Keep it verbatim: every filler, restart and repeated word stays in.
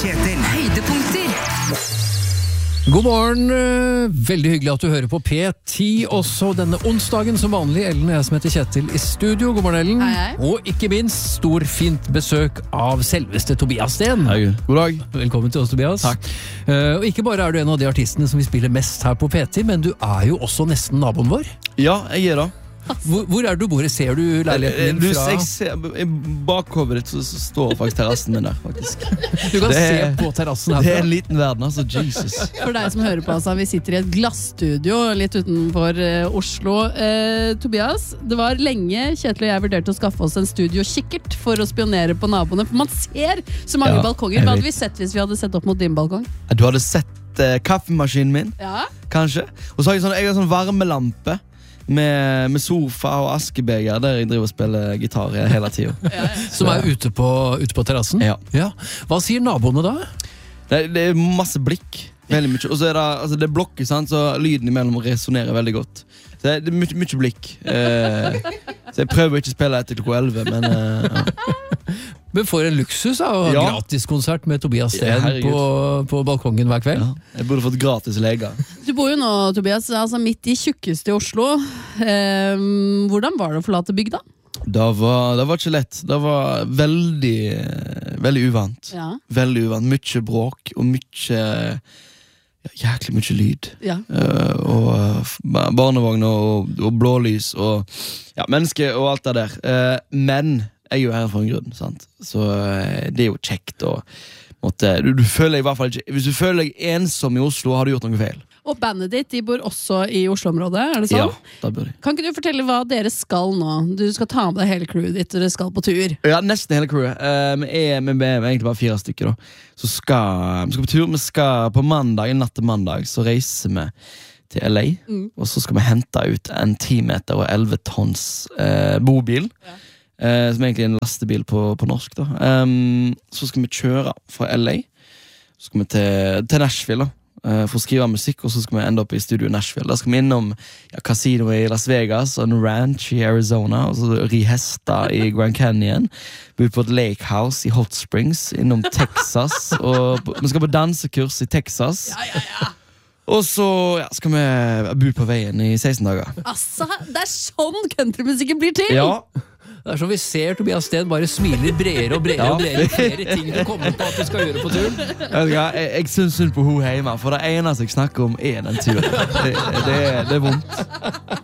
Kjetil. Høydepunkter. God morgen, veldig hyggelig at du hører på P ti også denne onsdagen som vanlig. Ellen og jeg som heter Kjetil i studio. God morgen, Ellen. Hei, hei. Og ikke minst stor fint besøk av selveste Tobias Sten. Hei, god dag. Velkommen til oss, Tobias. Takk. Uh, og ikke bare er du en av de artistene som vi spiller mest her på P ti, men du er jo også nesten naboen vår. Ja, jeg er da. Hvor, hvor er du bor? Ser du leiligheten Du, din fra? jeg ser, I bakhovet ditt så, så står faktisk terrassen min der, faktisk. Du kan Det se er- på terrassen Det er herfra. en liten verden, altså. Jesus. For deg som hører på, altså, vi sitter i et glassstudio litt utenfor eh, Oslo. Eh, Tobias, det var lenge Kjetil og jeg vurderte å skaffe oss en studiokikkert for å spionere på naboene, for man ser så mange Ja, balkonger. jeg Hva hadde vet. vi sett hvis vi hadde sett opp mot din balkong? Du hadde sett eh, kaffemaskinen min, Ja, kanskje. Og så har jeg sånn, jeg har sånn varmelampe med, med sofa og askebeger der jeg driver og spiller gitar hele tiden. Som er ute på, ute på terrassen? Ja. Hva sier naboene da? Det, det er masse blikk. Veldig mye. Og så er det, altså det er blokker, sant? Så lyden imellom resonerer veldig godt. Så det er mye, mye blikk. Eh, så jeg prøver ikke å spille etter klokka elleve, men eh, ja. Men for en luksus da, og Ja. gratiskonsert med Tobias Ja, Sten herregud. på, på balkongen hver kveld. Ja. Jeg burde fått gratis leger. Du bor jo nå, Tobias, altså midt i tjukkeste i Oslo. Eh, hvordan var det å forlate bygda? Det var, det var ikke lett. Det var veldig, eh, veldig uvant. Ja, Veldig uvant. Mye bråk og mye ja, jæklig mye lyd. ja. Eh, og eh, f- ba- barnevogner og, og blålys og ja, mennesker og alt det der. Eh, men jeg er jo her for en grunn, sant? Så eh, det er jo kjekt å måtte, du, du føler i hvert fall ikke Hvis du føler deg ensom i Oslo, har du gjort noe feil. Og bandet ditt, de bor også i Oslo-området, er det sånn? Ja, da bør de. Kan ikke du fortelle hva dere skal nå? Du skal ta med deg hele crewet ditt, dere skal på tur. Ja, nesten hele crewet. Uh, vi, er, vi er egentlig bare fire stykker. Da. Så skal vi skal på tur. Vi skal på mandag, natt til mandag, så reiser vi til L A. Mm. Og så skal vi hente ut en ti meter og elleve tonns eh, bobil. Ja. Eh, som egentlig er en lastebil på, på norsk. Da. Um, så skal vi kjøre fra L A. Så skal vi til, til Nashville. Da. eh, For å skrive musikk, og så skal vi ende opp i studio i Nashville. Da skal vi innom ja, kasinoet i Las Vegas og en ranch i Arizona, og så ri hester i Grand Canyon. Bo på et lake house i Hot Springs, innom Texas. Og på- vi skal på dansekurs i Texas. Og så ja, skal vi bo på veien i seksten dager. Altså, det er sånn countrymusikken blir til! Ja, Det er som vi ser Tobias Sten bare smiler bredere og bredere Ja. og bredere flere ting du kommer på at du skal gjøre på turen. vet du hva? jeg, jeg syns synd på hun hjemme, for det eneste jeg snakker om er den turen. Det, det, det er vondt.